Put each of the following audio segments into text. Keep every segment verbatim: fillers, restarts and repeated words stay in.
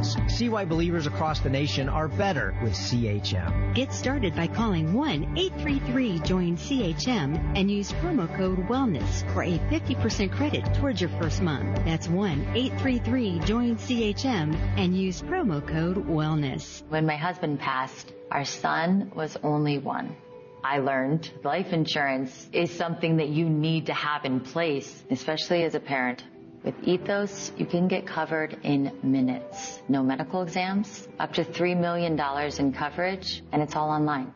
Christians. See why believers across the nation are better with C H M. Get started by calling one eight three three join C H M and use promo code WELLNESS for a fifty percent credit towards your first month. That's one eight three three join C H M and use promo code WELLNESS. When my husband passed, our son was only one. I learned life insurance is something that you need to have in place, especially as a parent. With Ethos, you can get covered in minutes. No medical exams, up to three million dollars in coverage, and it's all online.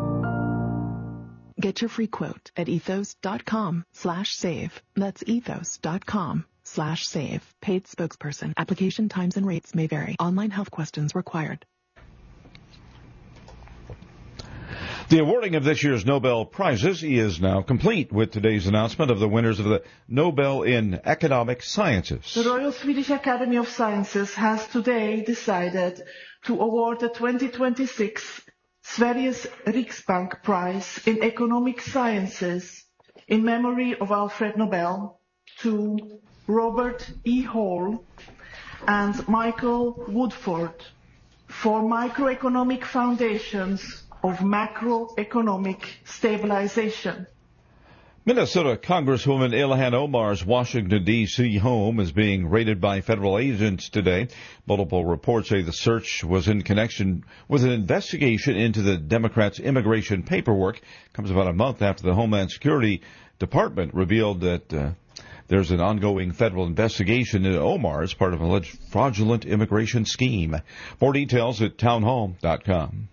Get your free quote at ethos.com slash save. That's ethos.com slash save. Paid spokesperson. Application times and rates may vary. Online health questions required. The awarding of this year's Nobel Prizes is now complete with today's announcement of the winners of the Nobel in Economic Sciences. The Royal Swedish Academy of Sciences has today decided to award the twenty twenty-six Sveriges Riksbank Prize in Economic Sciences in memory of Alfred Nobel to Robert E. Hall and Michael Woodford for microeconomic foundations of macroeconomic stabilization. Minnesota Congresswoman Ilhan Omar's Washington, D C home is being raided by federal agents today. Multiple reports say the search was in connection with an investigation into the Democrats' immigration paperwork. Comes about a month after the Homeland Security Department revealed that uh, there's an ongoing federal investigation into Omar as part of an alleged fraudulent immigration scheme. More details at townhall dot com.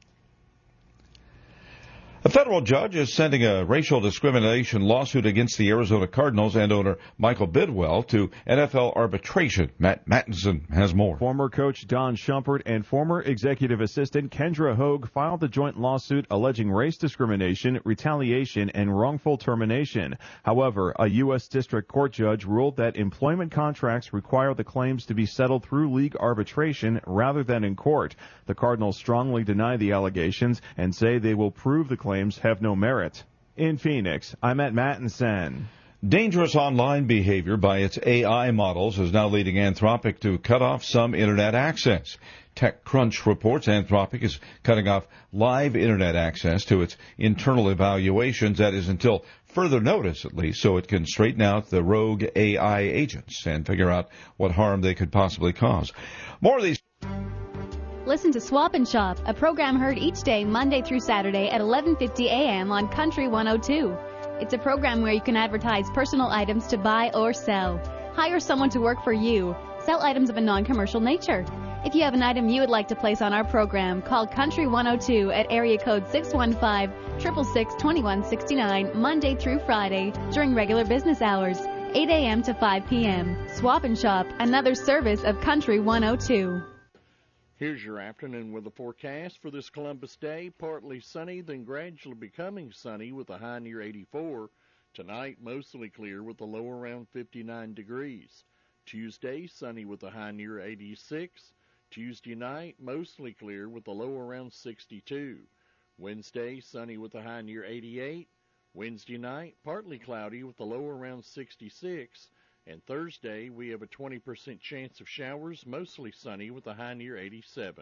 A federal judge is sending a racial discrimination lawsuit against the Arizona Cardinals and owner Michael Bidwell to N F L arbitration. Matt Mattinson has more. Former coach Don Shumpert and former executive assistant Kendra Hogue filed the joint lawsuit alleging race discrimination, retaliation, and wrongful termination. However, a U S district court judge ruled that employment contracts require the claims to be settled through league arbitration rather than in court. The Cardinals strongly deny the allegations and say they will prove the claims have no merit. In Phoenix, I'm at Mattinson. Dangerous online behavior by its A I models is now leading Anthropic to cut off some Internet access. TechCrunch reports Anthropic is cutting off live Internet access to its internal evaluations. That is until further notice, at least, so it can straighten out the rogue A I agents and figure out what harm they could possibly cause. More of these. Listen to Swap and Shop, a program heard each day Monday through Saturday at eleven fifty a.m. on Country one oh two. It's a program where you can advertise personal items to buy or sell. Hire someone to work for you. Sell items of a non-commercial nature. If you have an item you would like to place on our program, call Country one oh two at area code six one five, six six six, two one six nine Monday through Friday during regular business hours, eight a.m. to five p.m. Swap and Shop, another service of Country one oh two. Here's your afternoon weather forecast for this Columbus Day. Partly sunny, then gradually becoming sunny with a high near eighty-four. Tonight, mostly clear with a low around fifty-nine degrees. Tuesday, sunny with a high near eighty-six. Tuesday night, mostly clear with a low around sixty-two. Wednesday, sunny with a high near eighty-eight. Wednesday night, partly cloudy with a low around sixty-six. And Thursday, we have a twenty percent chance of showers, mostly sunny with a high near eighty-seven.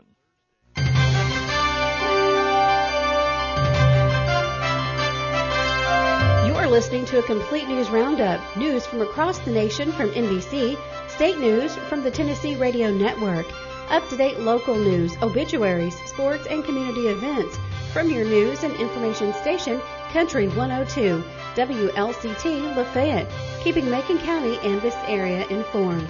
You are listening to a complete news roundup. News from across the nation from N B C, state news from the Tennessee Radio Network, up-to-date local news, obituaries, sports, and community events from your news and information station, Country one oh two, W L C T Lafayette, keeping Macon County and this area informed.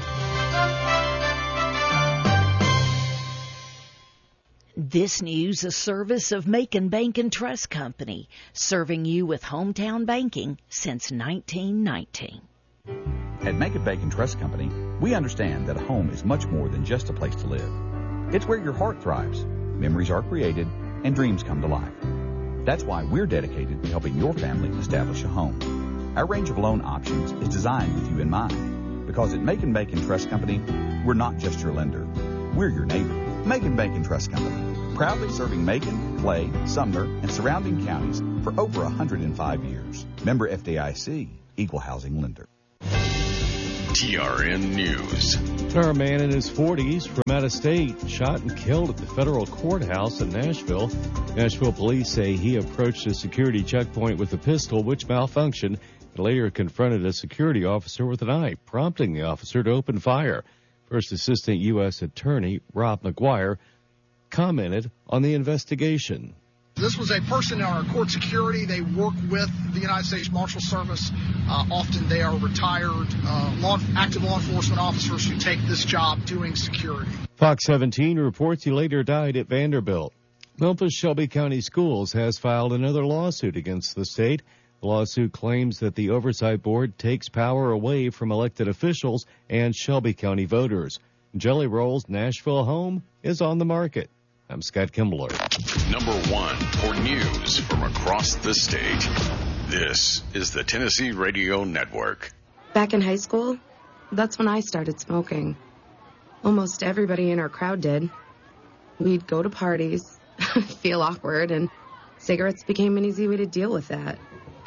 This news, a service of Macon Bank and Trust Company, serving you with hometown banking since nineteen nineteen. At Macon Bank and Trust Company, we understand that a home is much more than just a place to live. It's where your heart thrives, memories are created, and dreams come to life. That's why we're dedicated to helping your family establish a home. Our range of loan options is designed with you in mind, because at Macon Bank and Trust Company, we're not just your lender. We're your neighbor. Macon Bank and Trust Company, proudly serving Macon, Clay, Sumner, and surrounding counties for over one hundred five years. Member F D I C, Equal Housing Lender. T R N News. A man in his forties from out of state shot and killed at the federal courthouse in Nashville. Nashville police say he approached a security checkpoint with a pistol, which malfunctioned, and later confronted a security officer with a knife, prompting the officer to open fire. First Assistant U S Attorney Rob McGuire commented on the investigation. This was a person in our court security. They work with the United States Marshal Service. Uh, often they are retired uh, law, active law enforcement officers who take this job doing security. Fox seventeen reports he later died at Vanderbilt. Memphis Shelby County Schools has filed another lawsuit against the state. The lawsuit claims that the Oversight Board takes power away from elected officials and Shelby County voters. Jelly Roll's Nashville home is on the market. I'm Scott Kimbler. Number one for news from across the state. This is the Tennessee Radio Network. Back in high school, that's when I started smoking. Almost everybody in our crowd did. We'd go to parties, feel awkward, and cigarettes became an easy way to deal with that.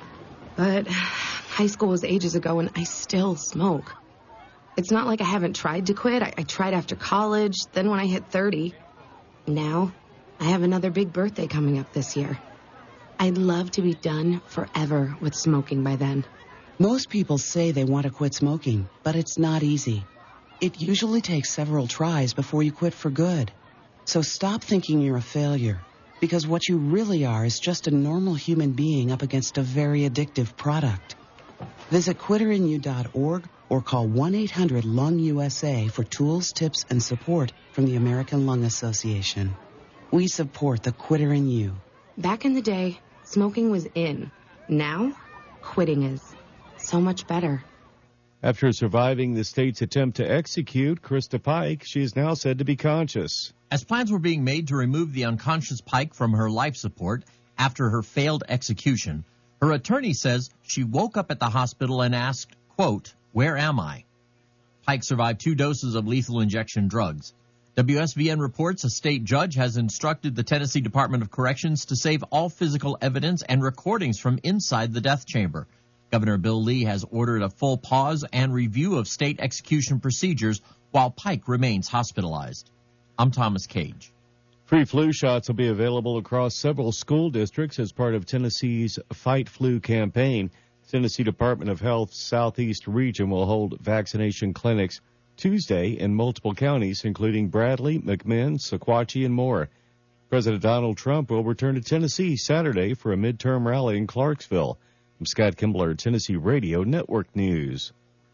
But high school was ages ago, and I still smoke. It's not like I haven't tried to quit. I, I tried after college, then when I hit thirty. Now, I have another big birthday coming up this year. I'd love to be done forever with smoking by then. Most people say they want to quit smoking, but it's not easy. It usually takes several tries before you quit for good. So stop thinking you're a failure, because what you really are is just a normal human being up against a very addictive product. Visit quitter in you dot org or call one eight hundred lung U S A for tools, tips, and support from the American Lung Association. We support the Quitter in You. Back in the day, smoking was in. Now, quitting is. So much better. After surviving the state's attempt to execute Krista Pike, she is now said to be conscious. As plans were being made to remove the unconscious Pike from her life support after her failed execution, her attorney says she woke up at the hospital and asked, quote, "Where am I?" Pike survived two doses of lethal injection drugs. W S V N reports a state judge has instructed the Tennessee Department of Corrections to save all physical evidence and recordings from inside the death chamber. Governor Bill Lee has ordered a full pause and review of state execution procedures while Pike remains hospitalized. I'm Thomas Cage. Free flu shots will be available across several school districts as part of Tennessee's Fight Flu campaign. Tennessee Department of Health's Southeast region will hold vaccination clinics Tuesday in multiple counties, including Bradley, McMinn, Sequatchie, and more. President Donald Trump will return to Tennessee Saturday for a midterm rally in Clarksville. I'm Scott Kimbler, Tennessee Radio Network News.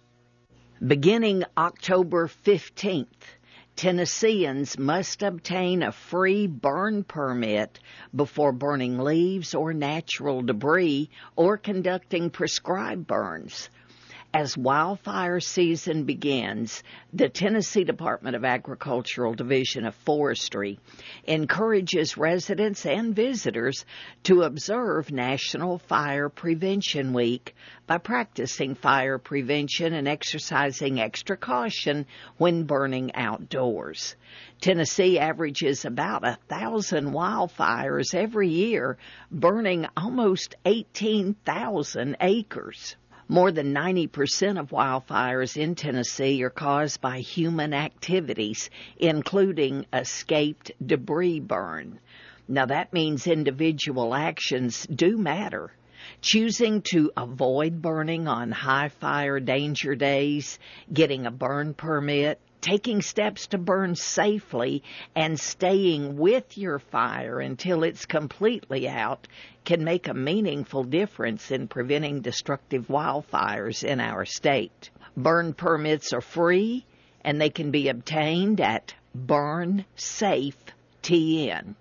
Beginning October fifteenth, Tennesseans must obtain a free burn permit before burning leaves or natural debris or conducting prescribed burns. As wildfire season begins, the Tennessee Department of Agricultural Division of Forestry encourages residents and visitors to observe National Fire Prevention Week by practicing fire prevention and exercising extra caution when burning outdoors. Tennessee averages about a thousand wildfires every year, burning almost eighteen thousand acres. More than ninety percent of wildfires in Tennessee are caused by human activities, including escaped debris burn. Now, that means individual actions do matter. Choosing to avoid burning on high fire danger days, getting a burn permit, taking steps to burn safely, and staying with your fire until it's completely out can make a meaningful difference in preventing destructive wildfires in our state. Burn permits are free, and they can be obtained at Burn Safe T N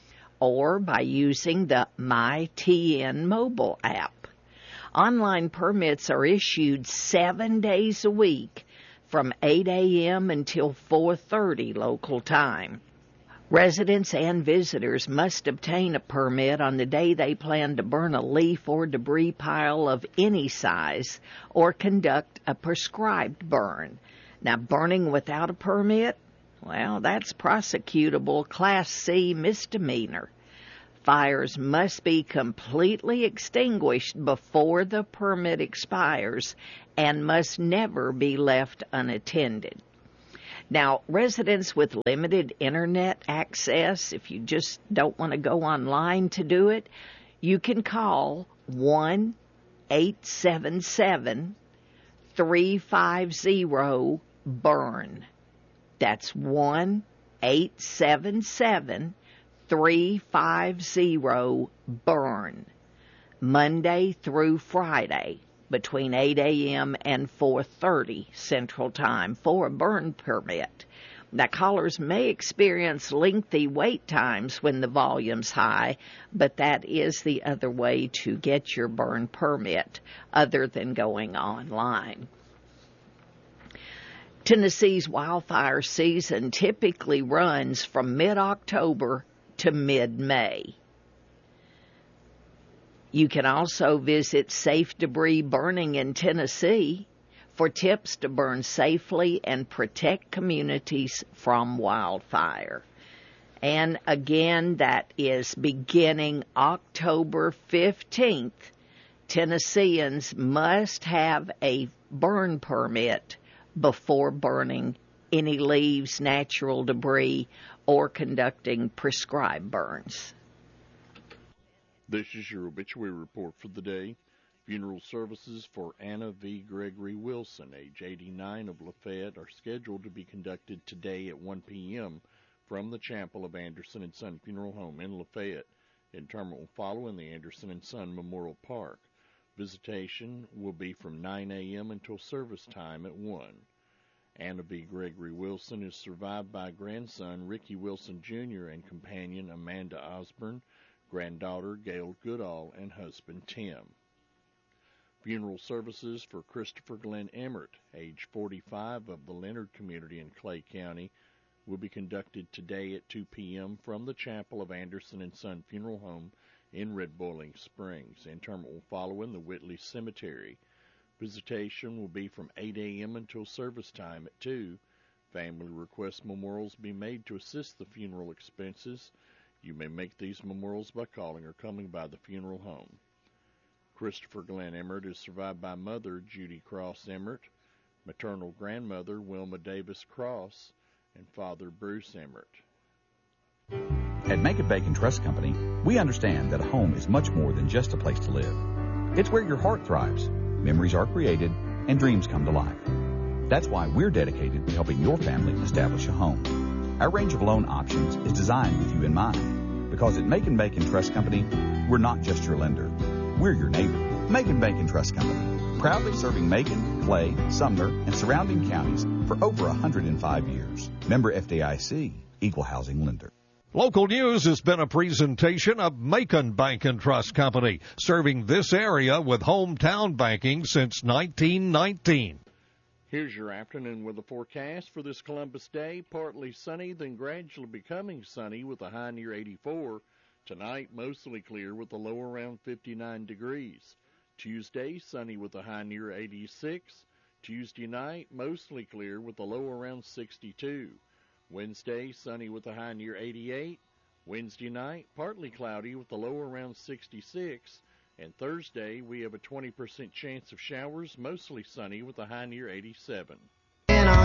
or by using the My T N mobile app. Online permits are issued seven days a week from eight a.m. until four thirty local time. Residents and visitors must obtain a permit on the day they plan to burn a leaf or debris pile of any size or conduct a prescribed burn. Now, burning without a permit, well, that's prosecutable Class C misdemeanor. Fires must be completely extinguished before the permit expires and must never be left unattended. Now, residents with limited internet access, if you just don't want to go online to do it, you can call one eight seven seven, three five zero, burn. That's one eight seven seven, three five zero, burn. Monday through Friday between eight a.m. and four thirty Central Time for a burn permit. Now, callers may experience lengthy wait times when the volume's high, but that is the other way to get your burn permit other than going online. Tennessee's wildfire season typically runs from mid-October to mid-May. You can also visit Safe Debris Burning in Tennessee for tips to burn safely and protect communities from wildfire. And again, that is beginning October fifteenth. Tennesseans must have a burn permit before burning any leaves, natural debris, or conducting prescribed burns. This is your obituary report for the day. Funeral services for Anna V. Gregory Wilson, age eighty-nine, of Lafayette, are scheduled to be conducted today at one p.m. from the chapel of Anderson and Son Funeral Home in Lafayette. Interment will follow in the Anderson and Son Memorial Park. Visitation will be from nine a.m. until service time at one. Anna V. Gregory Wilson is survived by grandson Ricky Wilson Junior and companion Amanda Osborne, granddaughter Gail Goodall, and husband Tim. Funeral services for Christopher Glenn Emmert, age forty-five, of the Leonard community in Clay County, will be conducted today at two p.m. from the chapel of Anderson and Son Funeral Home in Red Boiling Springs. Interment will follow in the Whitley Cemetery. Visitation will be from eight a.m. until service time at two. Family request memorials be made to assist the funeral expenses. You may make these memorials by calling or coming by the funeral home. Christopher Glenn Emmert is survived by mother Judy Cross Emmert, maternal grandmother Wilma Davis Cross, and father Bruce Emmert. At Make It Bacon Trust Company, we understand that a home is much more than just a place to live. It's where your heart thrives, memories are created, and dreams come to life. That's why we're dedicated to helping your family establish a home. Our range of loan options is designed with you in mind, because at Macon Bacon Trust Company, we're not just your lender. We're your neighbor. Macon Bacon Trust Company, proudly serving Macon, Clay, Sumner, and surrounding counties for over one hundred five years. Member F D I C, Equal Housing Lender. Local News has been a presentation of Macon Bank and Trust Company, serving this area with hometown banking since nineteen nineteen. Here's your afternoon weather forecast for this Columbus Day. Partly sunny, then gradually becoming sunny with a high near eighty-four. Tonight, mostly clear with a low around fifty-nine degrees. Tuesday, sunny with a high near eighty-six. Tuesday night, mostly clear with a low around sixty-two. Wednesday, sunny with a high near eighty-eight. Wednesday night, partly cloudy with a low around sixty-six. And Thursday, we have a twenty percent chance of showers, mostly sunny with a high near eighty-seven.